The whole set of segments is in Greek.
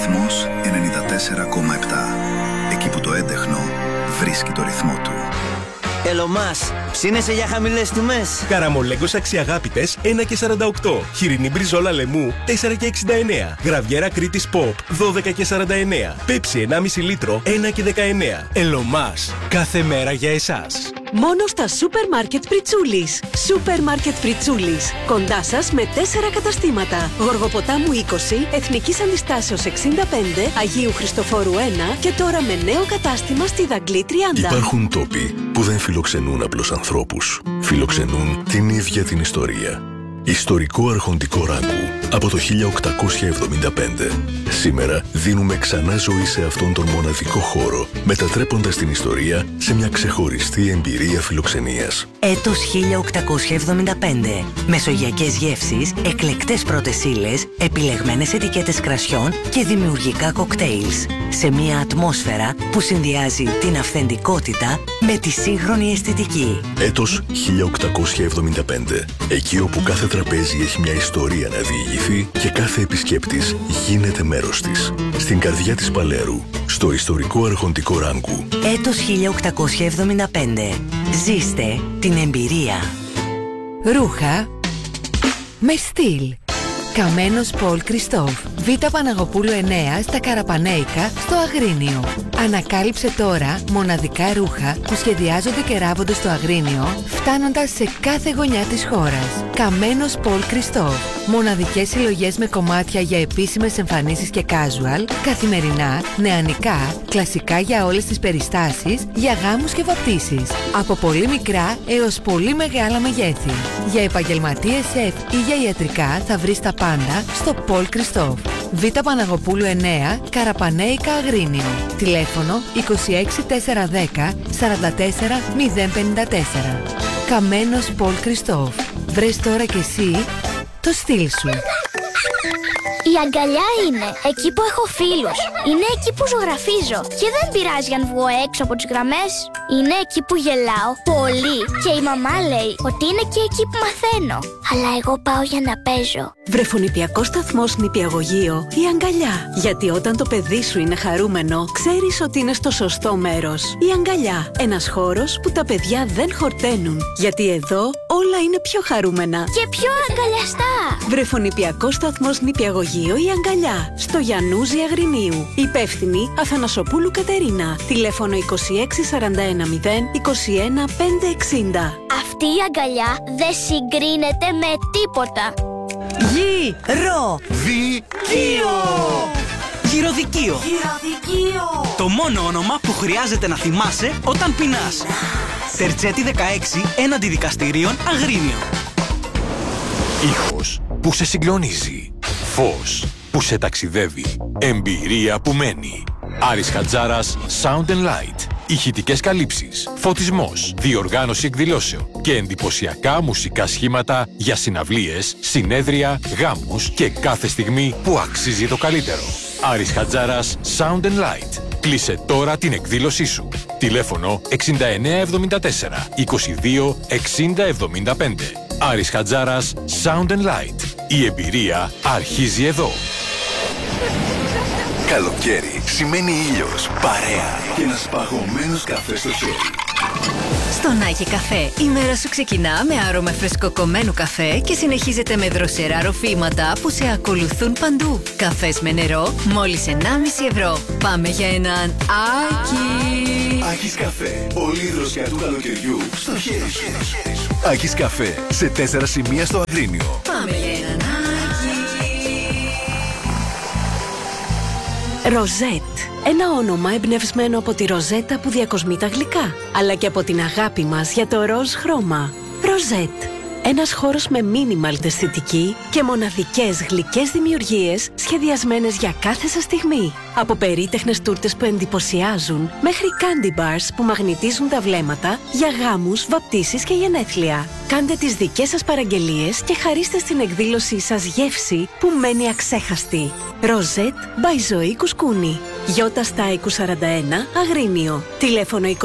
Ρυθμός 94,7. Εκεί που το έντεχνο βρίσκει το ρυθμό του. Ελωμάς, ψήνεσαι για χαμηλές τιμές. Καραμολέγκος αξιαγάπητες 1,48. Χοιρινή μπριζόλα λεμού 4,69. Γραβιέρα Κρήτης Pop 12,49. Πέψη 1,5 λίτρο 1,19. Ελωμάς, κάθε μέρα για εσάς. Μόνο στα Σούπερ Μάρκετ Πριτσούλης. Σούπερ Μάρκετ Πριτσούλης. Κοντά σας με 4 καταστήματα. Γοργοποτάμου 20, Εθνικής Αντιστάσεως 65, Αγίου Χριστοφόρου 1 και τώρα με νέο κατάστημα στη Δαγκλή 30. Υπάρχουν τόποι που δεν φιλοξενούν απλώς ανθρώπους. Φιλοξενούν την ίδια την ιστορία. Ιστορικό αρχοντικό Ράγκου από το 1875. Σήμερα δίνουμε ξανά ζωή σε αυτόν τον μοναδικό χώρο, μετατρέποντας την ιστορία σε μια ξεχωριστή εμπειρία φιλοξενίας. Έτος 1875. Μεσογειακές γεύσεις, εκλεκτές πρώτες ύλες, επιλεγμένες ετικέτες κρασιών και δημιουργικά κοκτέιλς. Σε μια ατμόσφαιρα που συνδυάζει την αυθεντικότητα με τη σύγχρονη αισθητική. Έτος 1875. Εκεί όπου κάθε τραπέζι έχει μια ιστορία να διηγηθεί και κάθε επισκέπτης γίνεται μέρος της. Στην καρδιά της Παλέρου, στο ιστορικό αρχοντικό Ράγκου. Έτος 1875. Ζήστε την εμπειρία. Ρούχα με στυλ. Καμένος Πολ Κριστόφ. Β' Παναγοπούλου 9 στα Καραπανέικα στο Αγρίνιο. Ανακάλυψε τώρα μοναδικά ρούχα που σχεδιάζονται και ράβονται στο Αγρίνιο, φτάνοντας σε κάθε γωνιά της χώρας. Καμένος Πολ Κριστόφ. Μοναδικές συλλογές με κομμάτια για επίσημες εμφανίσεις και casual, καθημερινά, νεανικά, κλασικά για όλες τις περιστάσεις, για γάμους και βαπτίσεις. Από πολύ μικρά έως πολύ μεγάλα μεγέθη. Για επαγγελματίες σεφ ή για ιατρικά θα βρεις τα πάντα στο Πολ Κριστόφ. Β' Παναγοπούλου 9, Καραπανέικα Αγρίνιο. Τηλέφωνο 26410 44 054. Καμένος Πολ Κριστόφ. Βρες τώρα κι εσύ το στυλ σου. Η αγκαλιά είναι εκεί που έχω φίλους. Είναι εκεί που ζωγραφίζω. Και δεν πειράζει αν βγω έξω από τις γραμμές. Είναι εκεί που γελάω πολύ. Και η μαμά λέει ότι είναι και εκεί που μαθαίνω. Αλλά εγώ πάω για να παίζω. Βρεφονηπιακό σταθμός νηπιαγωγείο Η Αγκαλιά. Γιατί όταν το παιδί σου είναι χαρούμενο, ξέρεις ότι είναι στο σωστό μέρος. Η Αγκαλιά. Ένας χώρος που τα παιδιά δεν χορταίνουν. Γιατί εδώ όλα είναι πιο χαρούμενα. Και πιο αγκαλιαστά. Βρεφονηπιακό σταθμός νηπιαγωγείο Η Αγκαλιά. Στο Γιαννούζι Αγρινίου. Υπεύθυνη Αθανασοπούλου Κατερίνα. Τηλέφωνο 2641 0 21 560. Αυτή η αγκαλιά δεν συγκρίνεται με τίποτα. Γυρο-δικείο. Γυροδικείο. Το μόνο όνομα που χρειάζεται να θυμάσαι όταν πεινάς. Τερτσέτη 16 έναντι δικαστηρίων Αγρίνιο. Ήχος που σε συγκλονίζει. Φως που σε ταξιδεύει. Εμπειρία που μένει. Άρης Χατζάρας Sound and Light. Ηχητικές καλύψεις, φωτισμός, διοργάνωση εκδηλώσεων και εντυπωσιακά μουσικά σχήματα για συναυλίες, συνέδρια, γάμους και κάθε στιγμή που αξίζει το καλύτερο. Άρης Χατζάρας Sound and Light. Κλείσε τώρα την εκδήλωσή σου. Τηλέφωνο 6974 22 60 75. Άρης Χατζάρας Sound and Light. Η εμπειρία αρχίζει εδώ. Καλοκαίρι σημαίνει ήλιος, παρέα και ένας παγωμένος καφέ στο χέρι. Στον Άγι Καφέ, η μέρα σου ξεκινά με άρωμα φρεσκοκομμένου καφέ και συνεχίζεται με δροσερά ροφήματα που σε ακολουθούν παντού. Καφές με νερό, μόλις 1,5 ευρώ. Πάμε για έναν Άκη. Άκης Καφέ, όλη η δροσιά του καλοκαιριού στο χέρι σου. Άκης Καφέ, σε 4 σημεία στο Αγρίνιο. Πάμε για έναν Άκη. Ροζέτ. Ένα όνομα εμπνευσμένο από τη ροζέτα που διακοσμεί τα γλυκά, αλλά και από την αγάπη μας για το ροζ χρώμα. Ροζέτ. Ένας χώρος με minimal αισθητική και μοναδικές γλυκές δημιουργίες σχεδιασμένες για κάθε σας στιγμή. Από περίτεχνες τούρτες που εντυπωσιάζουν μέχρι candy bars που μαγνητίζουν τα βλέμματα για γάμους, βαπτίσεις και γενέθλια. Κάντε τις δικές σας παραγγελίες και χαρίστε στην εκδήλωσή σας γεύση που μένει αξέχαστη. Ροζέτ by Ζωή Κουσκούνη. Γιώτα Στάικου 41, Αγρίνιο. Τηλέφωνο 26 41 0 46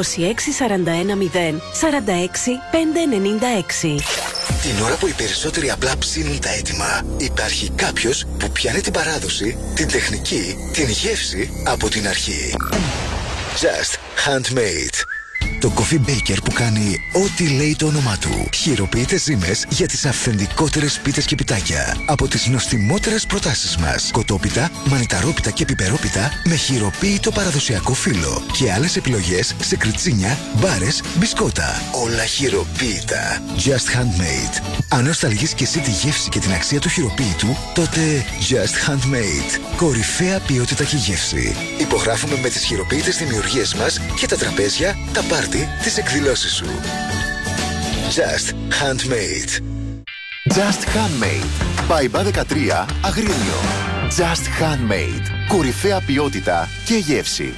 596. Την ώρα που οι περισσότεροι απλά ψήνουν τα έτοιμα, υπάρχει κάποιος που πιάνει την παράδοση, την τεχνική, την γεύση από την αρχή. Just Handmade. Το Coffee Baker που κάνει ό,τι λέει το όνομά του. Χειροποίητες ζύμες για τις αυθεντικότερες πίτες και πιτάκια. Από τις νοστιμότερες προτάσεις μας. Κοτόπιτα, μανιταρόπιτα και πιπερόπιτα με χειροποίητο παραδοσιακό φύλλο. Και άλλες επιλογές σε κριτσίνια, μπάρες, μπισκότα. Όλα χειροποίητα. Just Handmade. Αν νοσταλγείς και εσύ τη γεύση και την αξία του χειροποίητου, τότε Just Handmade. Κορυφαία ποιότητα και γεύση. Υπογράφουμε με τις χειροποίητες δημιουργίες μας και τα τραπέζια, τα πάρτι, τις εκδηλώσεις σου. Just Handmade. Just Handmade. Παϊμπά 13, Αγρίνιο. Just Handmade. Κορυφαία ποιότητα και γεύση.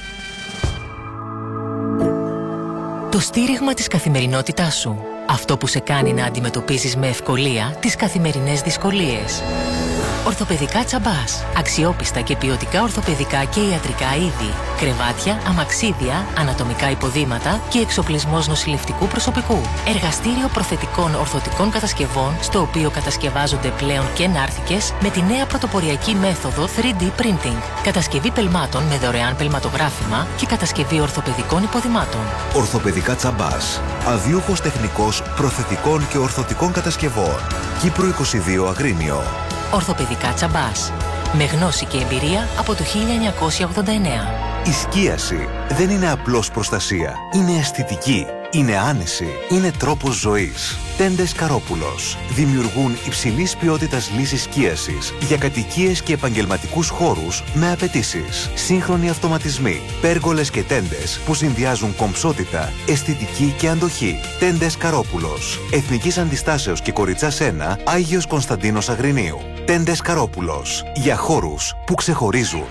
Το στήριγμα της καθημερινότητάς σου. Αυτό που σε κάνει να αντιμετωπίζεις με ευκολία τις καθημερινές δυσκολίες. Ορθοπαιδικά Τσαμπάς. Αξιόπιστα και ποιοτικά ορθοπαιδικά και ιατρικά είδη. Κρεβάτια, αμαξίδια, ανατομικά υποδήματα και εξοπλισμός νοσηλευτικού προσωπικού. Εργαστήριο προθετικών ορθωτικών κατασκευών, στο οποίο κατασκευάζονται πλέον και νάρθηκες με τη νέα πρωτοποριακή μέθοδο 3D printing. Κατασκευή πελμάτων με δωρεάν πελματογράφημα και κατασκευή ορθοπαιδικών υποδημάτων. Ορθοπαιδικά Τσαμπάς. Αδιούχος τεχνικός προθετικών και ορθωτικών κατασκευών. Κύπρο 22, Αγρίνιο. Ορθοπαιδικά Τσαμπάς. Με γνώση και εμπειρία από το 1989. Η σκίαση δεν είναι απλώς προστασία. Είναι αισθητική. Είναι άνεση. Είναι τρόπος ζωής. Τέντες Καρόπουλος. Δημιουργούν υψηλής ποιότητας λύσεις σκίασης για κατοικίες και επαγγελματικούς χώρους με απαιτήσεις. Σύγχρονοι αυτοματισμοί. Πέργολες και τέντες που συνδυάζουν κομψότητα, αισθητική και αντοχή. Τέντες Καρόπουλος. Εθνικής Αντιστάσεως και Κοριτσάς 1, Άγιος Κωνσταντίνος Αγρινίου. Τέντες Καρόπουλος. Για χώρους που ξεχωρίζουν.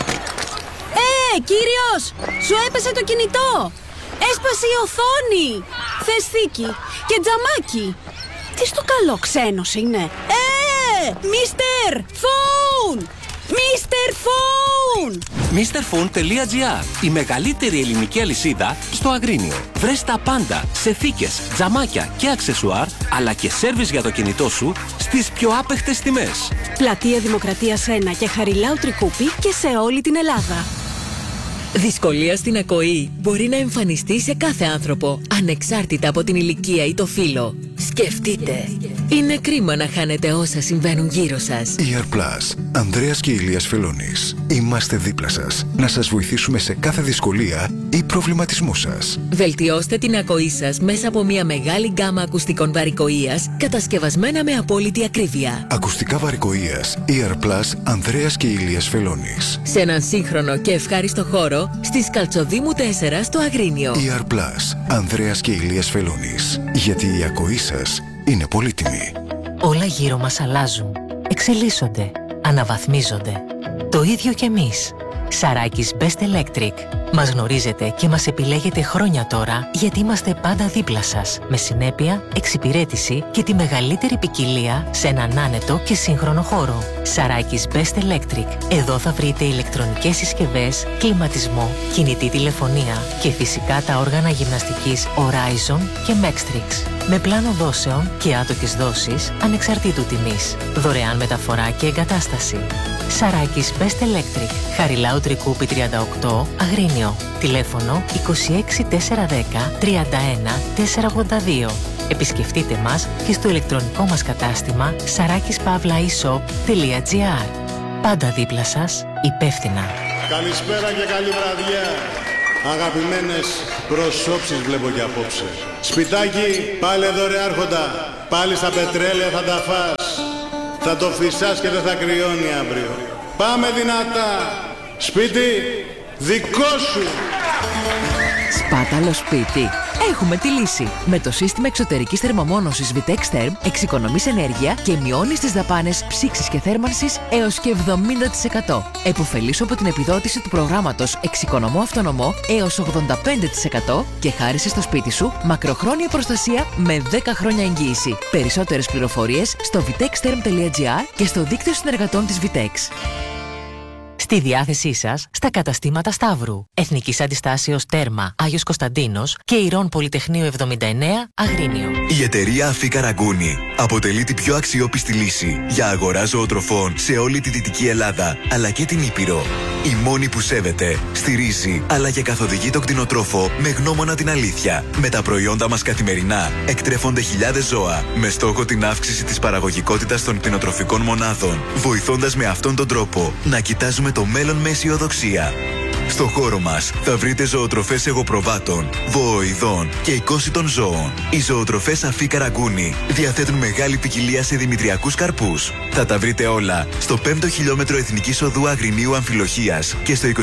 Κύριος! Σου έπεσε το κινητό! Έσπασε η οθόνη! Θες θήκη και τζαμάκι! Τι στο καλό ξένος είναι! Μίστερ Φόουν! Μίστερ Φόουν! MrPhone.gr. Η μεγαλύτερη ελληνική αλυσίδα στο Αγρίνιο. Βρες τα πάντα σε θήκες, τζαμάκια και αξεσουάρ, αλλά και σέρβις για το κινητό σου στις πιο άπεχτες τιμές. Πλατεία Δημοκρατίας 1 και Χαριλάου Τρικούπη και σε όλη την Ελλάδα. Δυσκολία στην ακοή μπορεί να εμφανιστεί σε κάθε άνθρωπο, ανεξάρτητα από την ηλικία ή το φύλο. Σκεφτείτε. Είναι κρίμα να χάνετε όσα συμβαίνουν γύρω σας. ER Plus. Ανδρέας και Ηλίας Φελώνης. Είμαστε δίπλα σας. Να σας βοηθήσουμε σε κάθε δυσκολία ή προβληματισμό σας. Βελτιώστε την ακοή σας μέσα από μια μεγάλη γκάμα ακουστικών βαρικοΐας, κατασκευασμένα με απόλυτη ακρίβεια. Ακουστικά βαρικοΐας. ER Plus. Ανδρέας και Ηλίας Φελώνης. Σε έναν σύγχρονο και ευχάριστο χώρο, στη Καλτσοδήμου 4 στο Αγρίνιο. ER Plus. Ανδρέας και Ηλίας Φελώνης. Γιατί η ακοή σας είναι πολύτιμη. Όλα γύρω μας αλλάζουν, εξελίσσονται, αναβαθμίζονται. Το ίδιο κι εμείς. Σαράκης Best Electric. Μας γνωρίζετε και μας επιλέγετε χρόνια τώρα, γιατί είμαστε πάντα δίπλα σας. Με συνέπεια, εξυπηρέτηση και τη μεγαλύτερη ποικιλία σε έναν άνετο και σύγχρονο χώρο. Σαράκης Best Electric. Εδώ θα βρείτε ηλεκτρονικές συσκευές, κλιματισμό, κινητή τηλεφωνία και φυσικά τα όργανα γυμναστικής Horizon και Mextrix. Με πλάνο δόσεων και άτοκες δόσεις ανεξαρτήτου τιμής. Δωρεάν μεταφορά και εγκατάσταση. Σαράκης Best Electric. Χαριλάου Τρικούπη 38, Αγρίνιο. Τηλέφωνο 26 410 31 482. Επισκεφτείτε μας και στο ηλεκτρονικό μας κατάστημα sarakispavlaeshop.gr. Πάντα δίπλα σας, υπεύθυνα. Καλησπέρα και καλή βραδιά. Αγαπημένες προσώψεις βλέπω και απόψε. Σπιτάκι, πάλι εδώ ρε άρχοντα. Πάλι στα πετρέλαια θα τα φας. Θα το φυσάς και δεν θα κρυώνει αύριο. Πάμε δυνατά. Σπίτι, δικό σου. Σπάταλο σπίτι. Έχουμε τη λύση. Με το σύστημα εξωτερικής θερμομόνωσης Vitex Therm εξοικονομείς ενέργεια και μειώνεις τις δαπάνες ψήξης και θέρμανσης έως και 70%. Εποφελήσου από την επιδότηση του προγράμματος Εξοικονομώ Αυτονομώ έως 85% και χάρισε στο σπίτι σου μακροχρόνια προστασία με 10 χρόνια εγγύηση. Περισσότερες πληροφορίες στο vitextherm.gr και στο δίκτυο συνεργατών της Vitex. Στη διάθεσή σας στα καταστήματα Σταύρου, Εθνικής Αντιστάσεως Τέρμα Άγιος Κωνσταντίνος και Ηρών Πολυτεχνείου 79 Αγρίνιο. Η εταιρεία Αφή Καραγκούνη αποτελεί την πιο αξιόπιστη λύση για αγορά ζωοτροφών σε όλη τη Δυτική Ελλάδα αλλά και την Ήπειρο. Η μόνη που σέβεται, στηρίζει αλλά και καθοδηγεί τον κτηνοτρόφο με γνώμονα την αλήθεια. Με τα προϊόντα μας καθημερινά εκτρέφονται χιλιάδες ζώα με στόχο την αύξηση της παραγωγικότητας των κτηνοτροφικών μονάδων, βοηθώντας με αυτόν τον τρόπο να κοιτάζουμε το μέλλον με αισιοδοξία. Στο χώρο μας θα βρείτε ζωοτροφές εγωπροβάτων, βοοειδών και οικόσιτων ζώων. Οι ζωοτροφές Αφή Καραγκούνη διαθέτουν μεγάλη ποικιλία σε δημητριακούς καρπούς. Θα τα βρείτε όλα στο 5ο χιλιόμετρο Εθνικής Οδού Αγρινίου Αμφιλοχίας και στο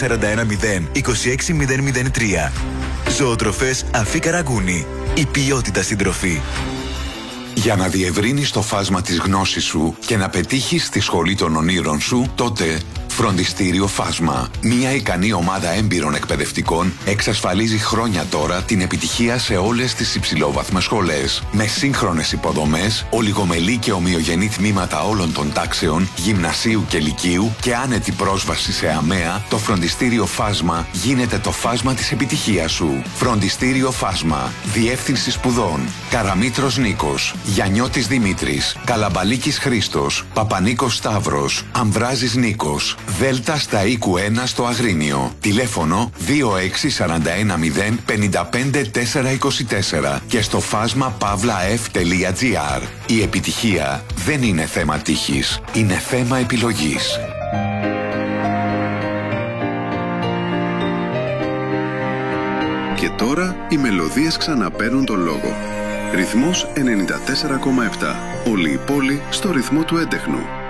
26410-26003. Ζωοτροφές Αφή Καραγκούνη. Η ποιότητα στην τροφή. Για να διευρύνεις το φάσμα της γνώσης σου και να πετύχεις τη σχολή των ονείρων σου, τότε Φροντιστήριο Φάσμα. Μια ικανή ομάδα έμπειρων εκπαιδευτικών εξασφαλίζει χρόνια τώρα την επιτυχία σε όλες τις υψηλόβαθμες σχολές. Με σύγχρονες υποδομές, ολιγομελή και ομοιογενή τμήματα όλων των τάξεων, γυμνασίου και λυκείου και άνετη πρόσβαση σε ΑΜΕΑ, το Φροντιστήριο Φάσμα γίνεται το φάσμα της επιτυχίας σου. Φροντιστήριο Φάσμα. Διεύθυνση σπουδών. Καραμήτρος Νίκος. Γιαννιώτης Δημήτρης. Καλαμπαλίκης Χρήστος. Παπανίκος Σταύρος. Αμβράζης Νίκος. Δέλτα στα οίκου 1 στο Αγρίνιο. Τηλέφωνο 261055424 και στο φάσμα pavlaf.gr. Η επιτυχία δεν είναι θέμα τύχης, είναι θέμα επιλογής. Και τώρα οι μελωδίες ξαναπαίρνουν τον λόγο. Ρυθμός 94,7. Όλη η πόλη στο ρυθμό του έντεχνου.